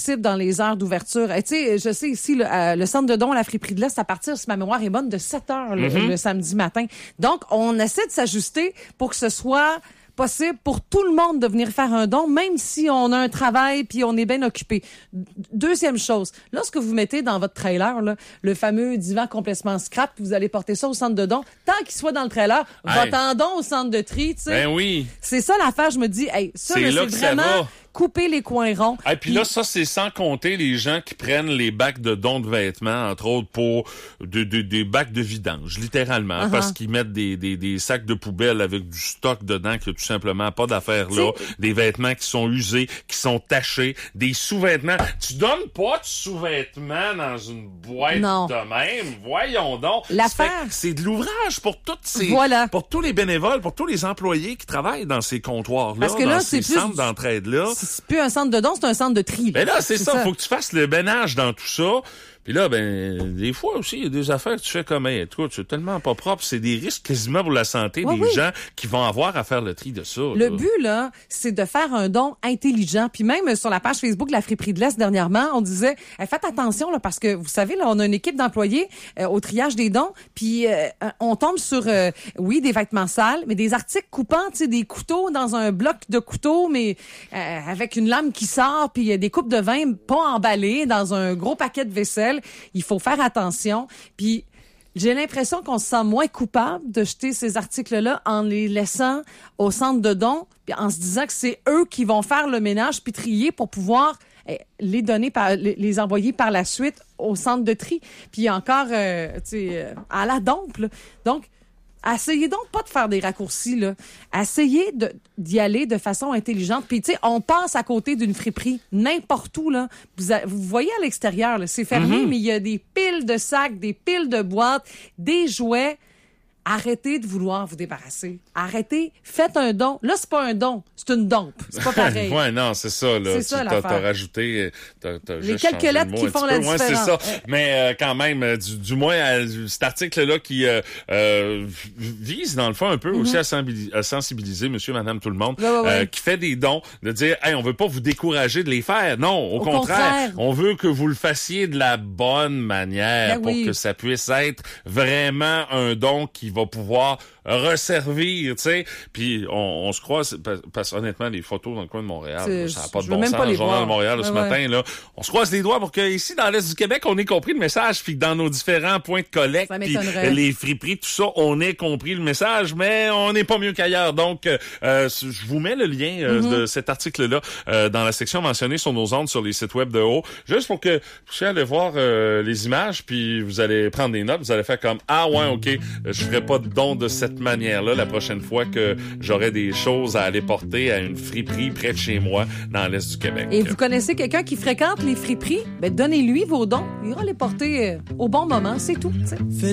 possible dans les heures d'ouverture. Tu sais, je sais ici, le centre de dons à la friperie de l'Est, à partir, si ma mémoire est bonne, de 7 heures le samedi matin. Donc, on essaie de s'ajuster pour que ce soit possible pour tout le monde de venir faire un don, même si on a un travail puis on est bien occupé. Deuxième chose, lorsque vous mettez dans votre trailer là, le fameux divan complètement scrap, vous allez porter ça au centre de don, tant qu'il soit dans le trailer, votre en don au centre de tri, tu sais. Ben oui. C'est ça l'affaire, je me dis, hey, ça, c'est là, c'est vraiment couper les coins ronds. Et puis là, ça, c'est sans compter les gens qui prennent les bacs de dons de vêtements, entre autres, pour des bacs de vidange, littéralement, parce qu'ils mettent des sacs de poubelle avec du stock dedans qui a tout simplement pas d'affaires là, des vêtements qui sont usés, qui sont tachés, des sous-vêtements. Tu donnes pas de sous-vêtements dans une boîte de même. Voyons donc. L'affaire. C'est de l'ouvrage pour toutes ces, pour tous les bénévoles, pour tous les employés qui travaillent dans ces comptoirs-là, parce que là, dans c'est ces centres d'entraide-là. C'est plus un centre de don, c'est un centre de tri. Ben là, c'est ça. Faut que tu fasses le ménage dans tout ça. Puis là, ben, des fois aussi, il y a des affaires que tu fais comme, hey, écoute, c'est tellement pas propre. C'est des risques quasiment pour la santé des gens qui vont avoir à faire le tri de ça. Le but, là, c'est de faire un don intelligent. Puis même sur la page Facebook de la Friperie de l'Est, dernièrement, on disait, faites attention, là, parce que, vous savez, là, on a une équipe d'employés au triage des dons, puis on tombe sur, des vêtements sales, mais des articles coupants, tu sais, des couteaux dans un bloc de couteaux, mais avec une lame qui sort, puis des coupes de vin pas emballées dans un gros paquet de vaisselle. Il faut faire attention. Puis j'ai l'impression qu'on se sent moins coupable de jeter ces articles-là en les laissant au centre de dons, puis en se disant que c'est eux qui vont faire le ménage puis trier pour pouvoir les donner les envoyer par la suite au centre de tri. Puis encore, à la dompe, là. Donc, essayez donc pas de faire des raccourcis, là. Essayez d'y aller de façon intelligente. Puis, tu sais, on passe à côté d'une friperie, n'importe où, là. Vous voyez à l'extérieur, là, c'est fermé, mais il y a des piles de sacs, des piles de boîtes, des jouets. Arrêtez de vouloir vous débarrasser. Arrêtez, faites un don. Là, c'est pas un don, c'est une dompe. C'est pas pareil. Ouais, non, c'est ça, là. C'est ça, l'affaire. T'as rajouté, t'as les quelques lettres qui font la différence. Ouais, c'est ça. Mais quand même, du moins, cet article-là qui vise, dans le fond, un peu aussi à sensibiliser monsieur, madame, tout le monde, qui fait des dons, de dire, hey, on veut pas vous décourager de les faire. Non, au contraire, on veut que vous le fassiez de la bonne manière pour que ça puisse être vraiment un don qui va pouvoir resservir, tu sais. Puis on se croise, parce honnêtement, les photos dans le coin de Montréal, ça n'a pas de bon sens. Dans le Journal de Montréal, ce matin, là, on se croise les doigts pour que ici, dans l'Est du Québec, on ait compris le message, puis que dans nos différents points de collecte, puis les friperies, tout ça, on ait compris le message, mais on n'est pas mieux qu'ailleurs. Donc, je vous mets le lien de cet article-là dans la section mentionnée sur nos ondes, sur les sites web de haut, juste pour que vous puissiez aller voir les images, puis vous allez prendre des notes, vous allez faire comme, ah ouais, OK, je ferai pas de don de cette manière-là la prochaine fois que j'aurai des choses à aller porter à une friperie près de chez moi dans l'Est du Québec. Et vous connaissez quelqu'un qui fréquente les friperies? Ben, donnez-lui vos dons. Il ira les porter au bon moment, c'est tout, t'sais.